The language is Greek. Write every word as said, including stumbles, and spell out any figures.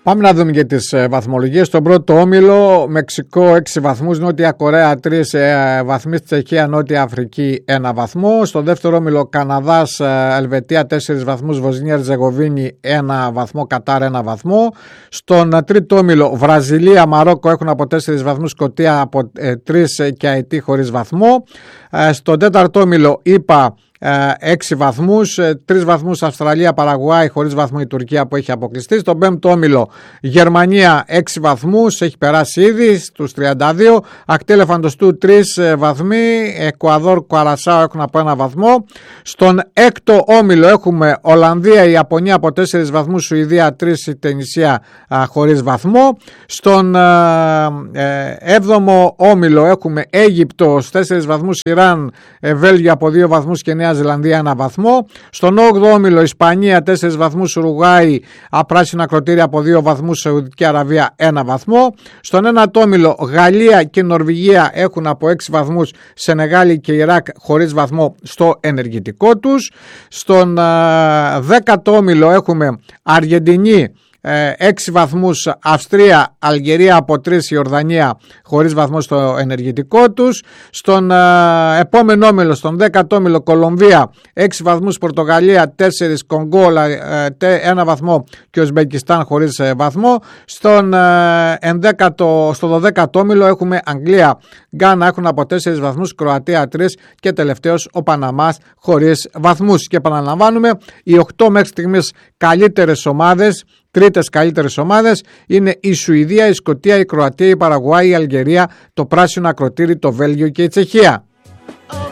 Πάμε να δούμε και τις ε, βαθμολογίες. Στον πρώτο όμιλο, Μεξικό έξι βαθμούς, Νότια Κορέα τρία ε, βαθμοί, Τσεχία, Νότια Αφρική ένα βαθμό. Στο δεύτερο όμιλο, Καναδάς, ε, Ελβετία τέσσερα βαθμούς, Βοσνία Ερζεγοβίνη ένα βαθμό, Κατάρ ένα βαθμό. Στον ε, τρίτο όμιλο, Βραζιλία, Μαρόκο έχουν από τέσσερα βαθμούς, Σκωτία από ε, τρία και Αιτή χωρίς βαθμό. Ε, στον τέταρτο όμιλο, ΙΠΑ έξι βαθμούς, τρεις βαθμούς Αυστραλία, Παραγουάη χωρίς βαθμό η Τουρκία που έχει αποκλειστεί. Στον πέμπτο όμιλο Γερμανία έξι βαθμούς, έχει περάσει ήδη στους τριάντα δύο. Ακτέλεφαντοστού τρεις βαθμοί, Εκουαδόρ, Κουαρασάο έχουν από ένα βαθμό. Στον έκτο όμιλο έχουμε Ολλανδία, Ιαπωνία από τέσσερις βαθμούς, Σουηδία τρία, Τινησία χωρίς βαθμό. Στον ε, έβδομο όμιλο έχουμε Αίγυπτο τέσσερις βαθμούς, Ιράν, ε, Βέλγιο από δύο βαθμούς και Νέα Ζηλανδία ένα βαθμό. Στον όγδοο όμιλο Ισπανία τέσσερα βαθμούς, Ουρουγάη πράσινα ακροτήρια από δύο βαθμούς, Σαουδική Αραβία ένα βαθμό. Στον ένατο όμιλο Γαλλία και Νορβηγία έχουν από έξι βαθμούς, Σενεγάλη και Ιράκ χωρίς βαθμό στο ενεργητικό τους. Στον δέκατο όμιλο έχουμε Αργεντινή έξι βαθμούς, Αυστρία, Αλγερία από τρεις, Ιορδανία χωρίς βαθμό στο ενεργητικό τους. Στον ε, επόμενο όμιλο, στον δέκατο όμιλο, Κολομβία έξι βαθμούς, Πορτογαλία τέσσερα, Κονγκό ε, ένα βαθμό και Ουσμπεκιστάν χωρίς ε, βαθμό. Στον ε, ενδέκατο, στο δωδέκατο όμιλο έχουμε Αγγλία, Γκάνα έχουν από τέσσερις βαθμούς, Κροατία τρία και τελευταίος ο Παναμάς χωρίς βαθμούς. Και επαναλαμβάνουμε, οι οκτώ μέχρι στιγμής καλύτερες ομάδες, τρίτες καλύτερες ομάδες είναι η Σουηδία, η Σκωτία, η Κροατία, η Παραγουάη, η Αλγερία, το πράσινο ακροτήρι, το Βέλγιο και η Τσεχία.